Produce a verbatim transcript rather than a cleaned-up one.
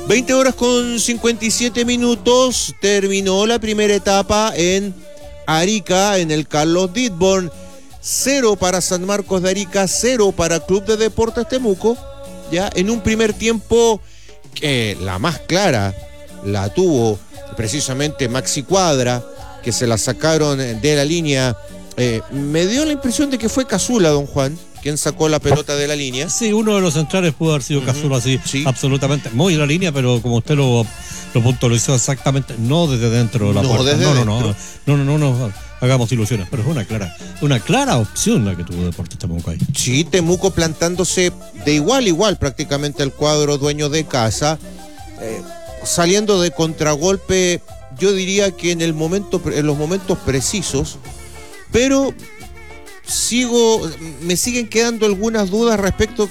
veinte horas con cincuenta y siete minutos, terminó la primera etapa en Arica, en el Carlos Ditborn. Cero para San Marcos de Arica, cero para Club de Deportes Temuco. Ya en un primer tiempo que la más clara la tuvo precisamente Maxi Cuadra, que se la sacaron de la línea. Eh, me dio la impresión de que fue Cazula, don Juan, quien sacó la pelota de la línea. Sí, uno de los centrales pudo haber sido uh-huh. Cazula, sí, sí, absolutamente. Muy en la línea, pero como usted lo, lo puntualizó exactamente, no desde dentro de la no, puerta. Desde no, no, dentro. no, no, no, no, no, hagamos ilusiones, pero es una clara, una clara opción la que tuvo Deportes Temuco ahí. Sí, Temuco plantándose de igual a igual prácticamente el cuadro dueño de casa, eh, saliendo de contragolpe, yo diría que en el momento, en los momentos precisos, pero sigo, me siguen quedando algunas dudas respecto